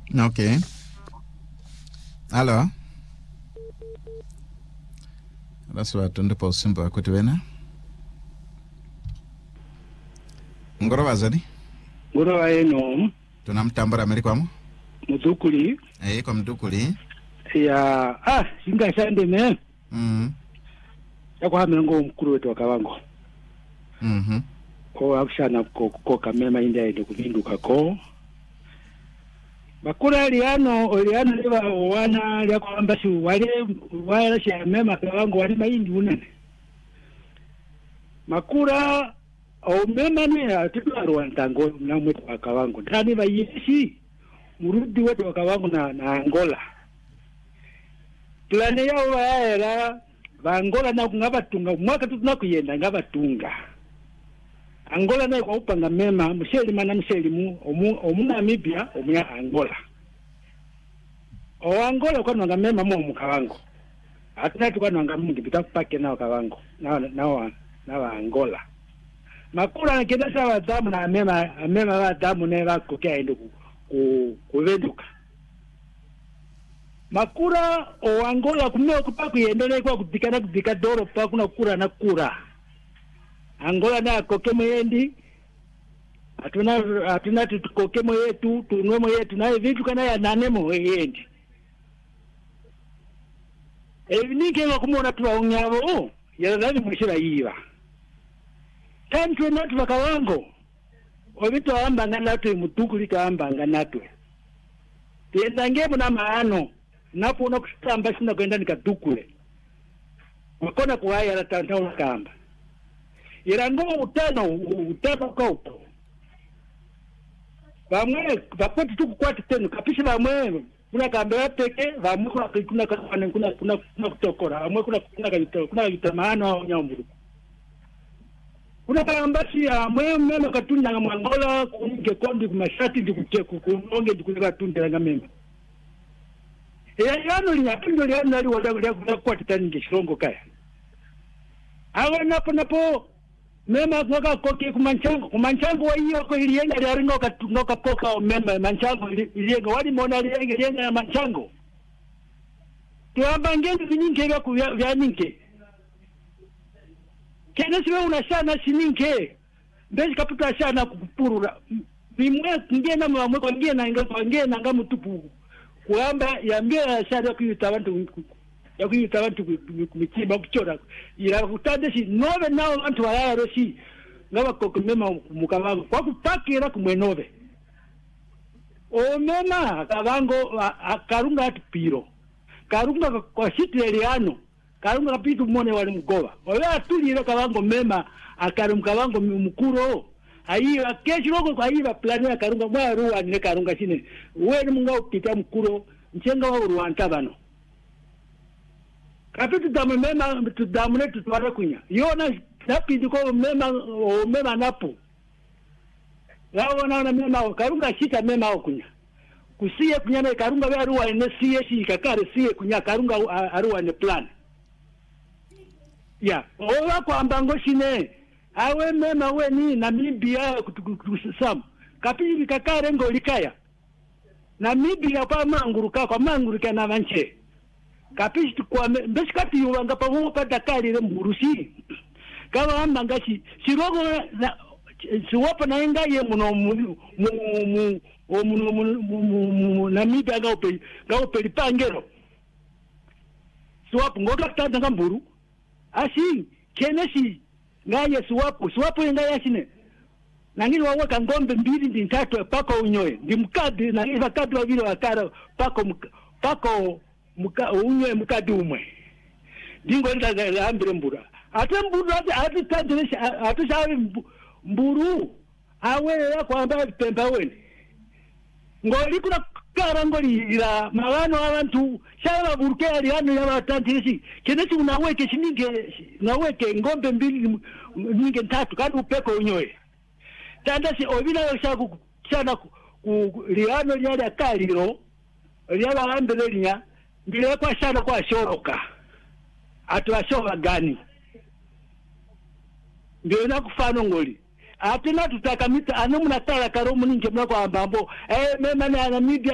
Okay. Hello. That's what tundepo simba akuti wena. Ngoro wazani? Ngoro waeno. Tunamtambara Amerikwamu? Mudukuli. Kwa mdukuli. Ya, singa shande me. Yako hamengo mkuru wetu wakawango. Ko akushana ko kamema inda ende kuvinduka ko. Bakura liano liba wana lya kwamba si wale sha mema kawango wali maindi unene. Makura o mema ni atitwaro wantango na mwetu wakawango. Ndani bayisi murudi wetu wakawango na Angola. Plane yao waera Angola na ngabatunga mwaka tunakuyenda ngabatunga. Angola na kwa upanga mema msheli mana msheli mu Namibia omuya Angola. O Angola kwa nanga mema mu mukawango. Atina tukwa nanga mungi bitakupake na wakawango. Na Angola. Makura kenda sawa damu na mema wa damu ne ba kokea ndo kuvenduka. Makura o Angola kumeo kupaku yendele kwa kudika doro pa kuna kura na kura. Angola na kokemo yendi atuna tukokemo yetu tunwemo yetu na vitu kana ya nanemo yendi. Nike wakumona tuwaonyavo ya dhani mwishira hiva. Tantu natu wakawango obitu wamba nganatu mutukuli kawamba nganatwe. Tiendangemo na maano napo unakusamba sina kwenda nikadukule. Wakona kuhaya la tantao kamba. Irango utano kaupo. Vamwe vakwati tukukwati tenu kapishi vamwe kuna kambea peke vamwe kuna kutokora vamwe kuna vitamano au nyamburu. Kuna kambasi amwe mema katunda nga Angola kunge kondi kumashati ndikucheku kumonge ndikuleka tunda nga mema. Yano linyapingo liano ali wada kwati tani ngishirongo kaya. Awa napo mema kwa koke kumanchango wa hiyo ko ilienga liaringo ngoka koka o mema manchango ilienga wali mona ilienga ya manchango. Tuamba ngende vinyinke vya ninke. Kena siwe unashana sininke. Mbezi kaputa shana kupurura. Bimwe ngena mwamwe kwa ngena ngamu tupu. Kuamba yambia shana kuyita abantu kumitimba kuchora ila kutade si nove nao abantu walaro si ngaba kokumema mukavango kwa kupakira kumwenove o mema kavango akarunga atupiro karunga kwa siti eliano karunga kapitu mone wali mgoba wala atulira kavango mema akarunga kavango mukuro ayiwa keshiroko kwa ayiwa plani ya karunga mwa ruwa ne karunga chine wewe munga upita mukuro nchenga wa ruwanta bano kapitu damu mema tudamune tutwara kunya yona napindi ko mema napo lawana na mema karunga shita mema okunya kusiye kunya na karunga wa ruwa ne siye shi kakare siye kunya karunga aruwa ne plan ya owa kwa ambango shine awe mema we ni Namibia kutusam kapili kakare ngolikaya Namibia kwa manguruka na manche kapishi kwa mbesi kati yuwanga pa huo pata kali ile mburusi kama amba ngachi sirogo na siwapa na enga ye Namibia gaupe lipangero siwapu ngoka tata ngamburu asi kenesi ngaye siwapu enga yasine nangini waweka ngombe mbili ndi tatu pako unyoe ndi mkadi na iva kadi wa vile wakara pako unyoe mkadi umwe dingo nda ambire mbura ate mburu ate tandele ate shawe mburu awe ya kwamba pemba weni ngoli kuna karangoli ila mawano abantu shawa buruke ali hano ya watandisi kenesi unaweke shininge naweke ngombe mbili ninge tatu kadi upeko unyoe tandasi obina yoshaku chana ku liano lyali akaliro lyaba ambire linya ngile kwa shana kwa shoroka atwashoba gani ndio nakufano ngoli atina tutakamita anomuna tala karomu ninge mnako ambambo mema na Namibia